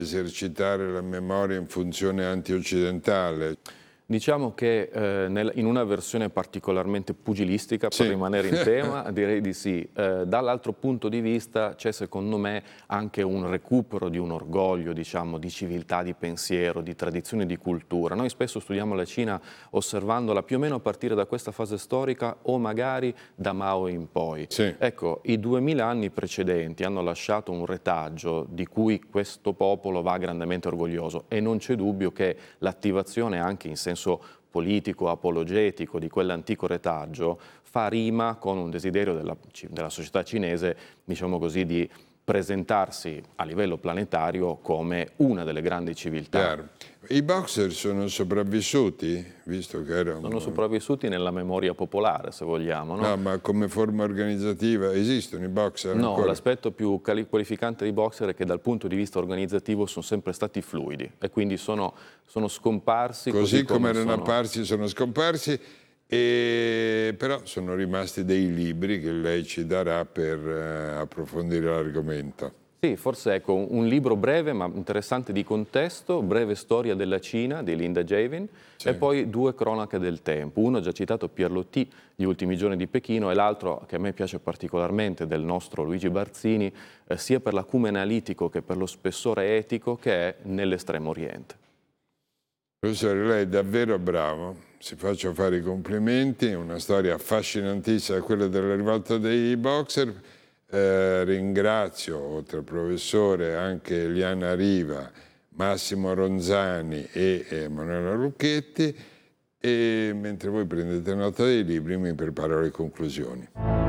esercitare la memoria in funzione antioccidentale. Diciamo che in una versione particolarmente pugilistica, per rimanere in tema, direi di sì. Dall'altro punto di vista c'è secondo me anche un recupero di un orgoglio, diciamo, di civiltà, di pensiero, di tradizione, di cultura. Noi spesso studiamo la Cina osservandola più o meno a partire da questa fase storica o magari da Mao in poi. Sì. Ecco, i 2000 anni precedenti hanno lasciato un retaggio di cui questo popolo va grandemente orgoglioso e non c'è dubbio che l'attivazione anche in senso politico, apologetico di quell'antico retaggio fa rima con un desiderio della società cinese, diciamo così, di presentarsi a livello planetario come una delle grandi civiltà. Chiaro. I boxer sono sopravvissuti, visto che erano... Sono sopravvissuti nella memoria popolare, se vogliamo, no? No, ma come forma organizzativa esistono i boxer No, ancora? l'aspetto più qualificante dei boxer è che dal punto di vista organizzativo sono sempre stati fluidi e quindi sono scomparsi. Così come erano sono... apparsi sono scomparsi, però sono rimasti dei libri che lei ci darà per approfondire l'argomento. Sì, forse ecco un libro breve ma interessante di contesto, Breve storia della Cina di Linda Javin, e poi 2 cronache del tempo. Uno già citato, Pierre Loti, Gli ultimi giorni di Pechino, e l'altro che a me piace particolarmente del nostro Luigi Barzini, sia per l'acume analitico che per lo spessore etico, che è Nell'Estremo Oriente. Professore, lei è davvero bravo, si faccio fare i complimenti, è una storia affascinantissima quella della rivolta dei boxer. Ringrazio, oltre al professore, anche Eliana Riva, Massimo Ronzani e Emanuela Lucchetti, e mentre voi prendete nota dei libri mi preparo le conclusioni.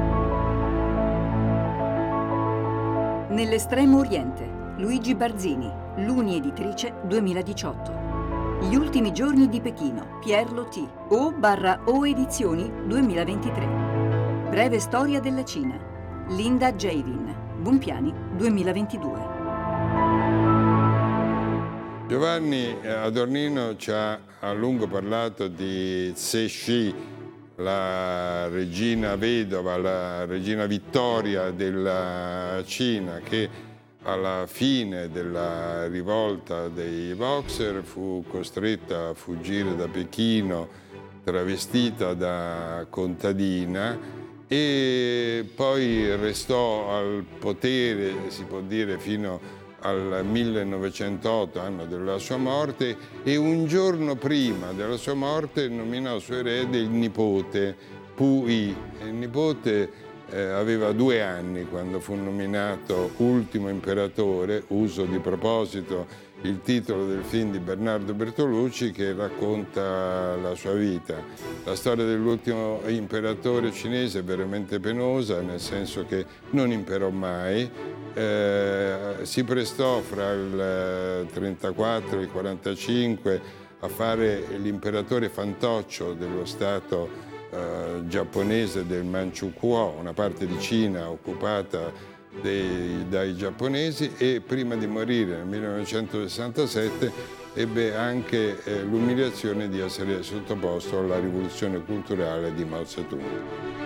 Nell'Estremo Oriente, Luigi Barzini, Luni Editrice 2018. Gli ultimi giorni di Pechino, Pierre Loti, O/O Edizioni 2023. Breve storia della Cina, Linda Javin, Bompiani 2022. Giovanni Adornino ci ha a lungo parlato di Cixi, la regina vedova, la regina Vittoria della Cina, che alla fine della rivolta dei boxer fu costretta a fuggire da Pechino travestita da contadina e poi restò al potere, si può dire, fino al 1908, anno della sua morte, e un giorno prima della sua morte nominò suo erede il nipote Puyi. Il nipote aveva 2 anni quando fu nominato ultimo imperatore, uso di proposito il titolo del film di Bernardo Bertolucci che racconta la sua vita. La storia dell'ultimo imperatore cinese è veramente penosa, nel senso che non imperò mai, si prestò fra il 34 e il 45 a fare l'imperatore fantoccio dello stato giapponese del Manchukuo, una parte di Cina occupata dai giapponesi, e prima di morire nel 1967 ebbe anche l'umiliazione di essere sottoposto alla rivoluzione culturale di Mao Zedong.